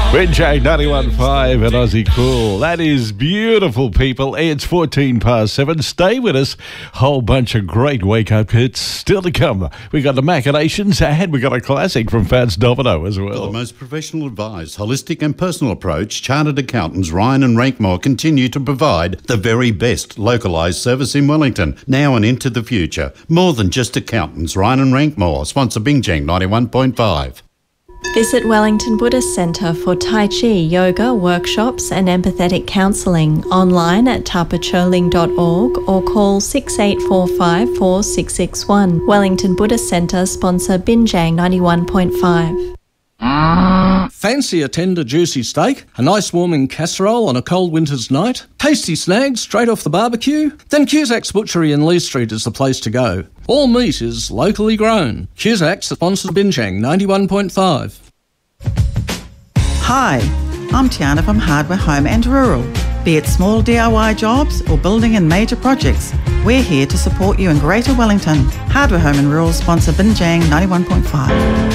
Binjang 91.5 and Aussie Cool. That is beautiful, people. It's 14 past 7. Stay with us. Whole bunch of great wake-up hits still to come. We got the Machinations and we got a classic from Fats Domino as well. For the most professional advice, holistic and personal approach, Chartered Accountants Ryan and Rankmore continue to provide the very best localised service in Wellington, now and into the future. More than just accountants, Ryan and Rankmore, sponsor Binjang 91.5. Visit Wellington Buddhist Centre for Tai Chi, yoga, workshops and empathetic counselling online at tapacholing.org or call 6845 4661. Wellington Buddhist Centre sponsor Binjang 91.5. Fancy a tender, juicy steak, a nice warming casserole on a cold winter's night, tasty snags straight off the barbecue? Then Cusack's Butchery in Lee Street is the place to go. All meat is locally grown. Cusack's sponsors Binjang 91.5. Hi, I'm Tiana from Hardware Home and Rural. Be it small DIY jobs or building and major projects, we're here to support you in Greater Wellington. Hardware Home and Rural sponsor Binjang 91.5.